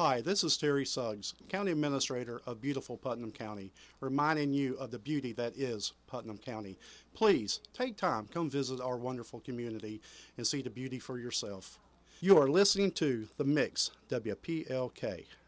Hi, this is Terry Suggs, County Administrator of beautiful Putnam County, reminding you of the beauty that is Putnam County. Please take time, come visit our wonderful community and see the beauty for yourself. You are listening to The Mix, WPLK.